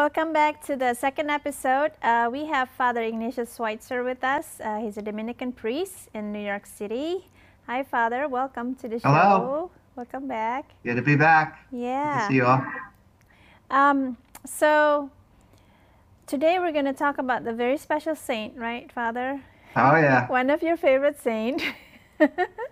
welcome back to the second episode. We have Father Ignatius Schweitzer with us. He's a Dominican priest in New York City. Hi, Father. Welcome to the Hello. show. Welcome back. Good to be back. Good to Yeah. see you all. So today we're going to talk about the very special saint, right, Father? Oh, yeah. One of your favorite saint.